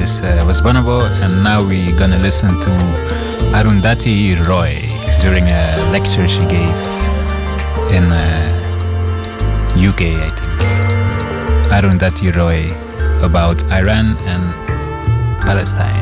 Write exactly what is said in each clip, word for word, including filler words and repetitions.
this uh, was Bonobo, and now we're gonna listen to Arundhati Roy during a lecture she gave in uh, U K, I think. Arundhati Roy about Iran and Palestine.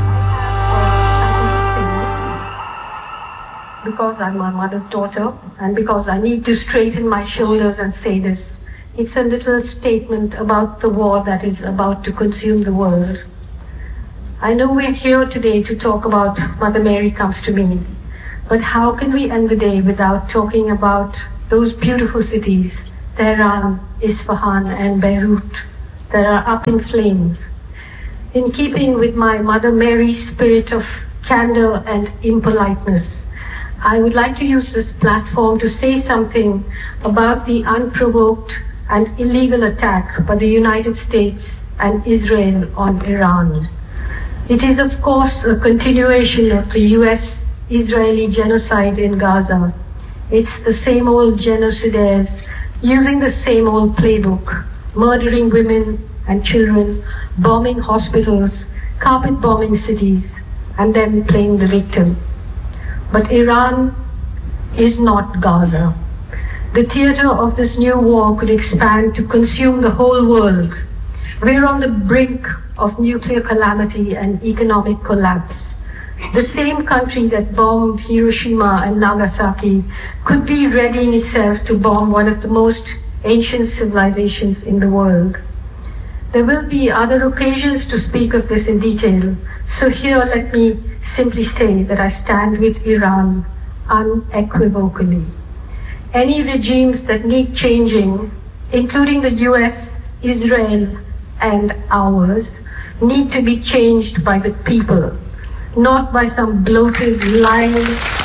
Because I'm my mother's daughter, and because I need to straighten my shoulders and say this. It's a little statement about the war that is about to consume the world. I know we're here today to talk about Mother Mary Comes to Me, but how can we end the day without talking about those beautiful cities, Tehran, Isfahan, and Beirut, that are up in flames? In keeping with my Mother Mary's spirit of candor and impoliteness, I would like to use this platform to say something about the unprovoked and illegal attack by the United States and Israel on Iran. It is, of course, a continuation of the U S-Israeli genocide in Gaza. It's the same old genocidaires using the same old playbook, murdering women and children, bombing hospitals, carpet bombing cities, and then playing the victim. But Iran is not Gaza. The theater of this new war could expand to consume the whole world. We're on the brink of nuclear calamity and economic collapse. The same country that bombed Hiroshima and Nagasaki could be readying itself to bomb one of the most ancient civilizations in the world. There will be other occasions to speak of this in detail, so here let me simply say that I stand with Iran unequivocally. Any regimes that need changing, including the U S, Israel, and ours, need to be changed by the people, not by some bloated, lying,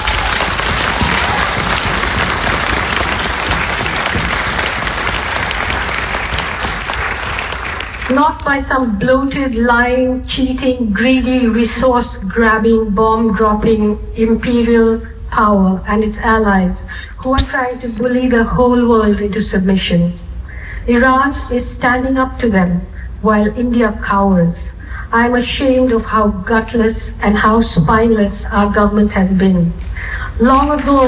not by some bloated, lying, cheating, greedy, resource-grabbing, bomb-dropping imperial power and its allies who are trying to bully the whole world into submission. Iran is standing up to them while India cowers. I am ashamed of how gutless and how spineless our government has been. Long ago,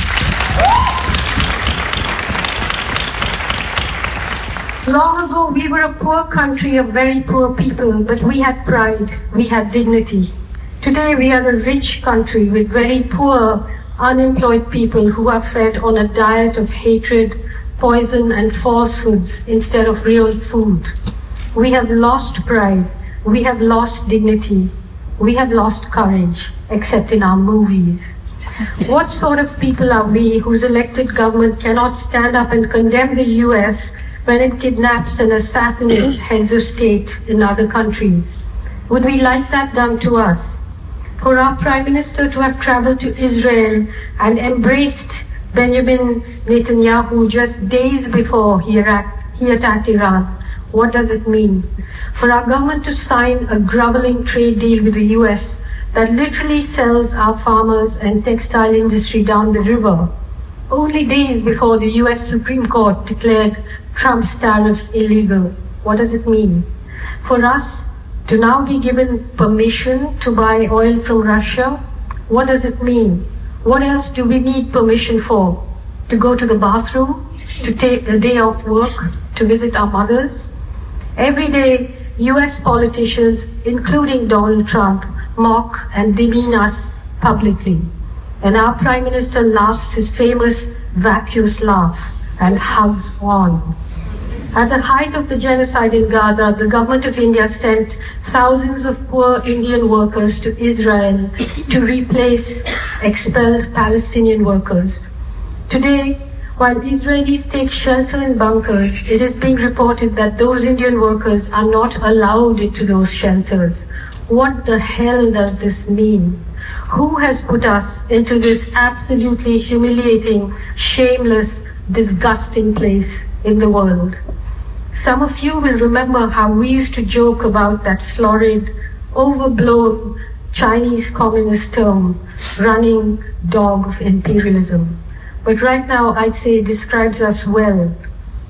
long ago we were a poor country of very poor people, but we had pride, we had dignity. Today we are a rich country with very poor, unemployed people who are fed on a diet of hatred, poison, and falsehoods instead of real food. We have lost pride, we have lost dignity, we have lost courage, except in our movies. What sort of people are we whose elected government cannot stand up and condemn the U S when it kidnaps and assassinates heads of state in other countries? Would we like that done to us? For our Prime Minister to have traveled to Israel and embraced Benjamin Netanyahu just days before he, attacked, he attacked Iran, what does it mean? For our government to sign a groveling trade deal with the U S that literally sells our farmers and textile industry down the river, only days before the U S Supreme Court declared Trump's tariffs illegal, what does it mean? For us to now be given permission to buy oil from Russia, what does it mean? What else do we need permission for? To go to the bathroom? To take a day off work? To visit our mothers? Every day, U S politicians, including Donald Trump, mock and demean us publicly. And our Prime Minister laughs his famous vacuous laugh and hugs on. At the height of the genocide in Gaza, the government of India sent thousands of poor Indian workers to Israel to replace expelled Palestinian workers. Today, while Israelis take shelter in bunkers, it is being reported that those Indian workers are not allowed into those shelters. What the hell does this mean? Who has put us into this absolutely humiliating, shameless, disgusting place in the world? Some of you will remember how we used to joke about that florid, overblown Chinese communist term, running dog of imperialism. But right now I'd say it describes us well,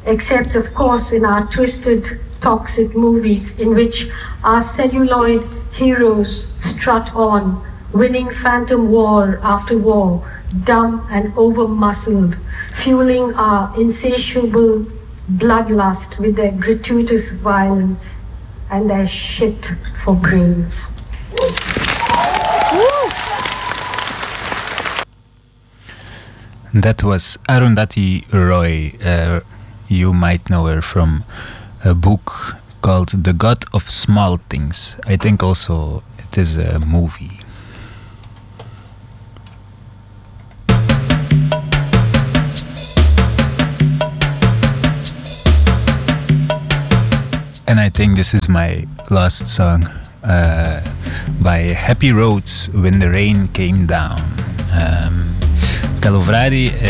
except of course in our twisted, toxic movies in which our celluloid, heroes strut on, winning phantom war after war, dumb and over-muscled, fueling our insatiable bloodlust with their gratuitous violence and their shit for brains. That was Arundhati Roy. Uh, you might know her from a book called The God of Small Things. I think also it is a movie. And I think this is my last song uh, by Happy Roads, When the Rain Came Down. Um, Calo Frade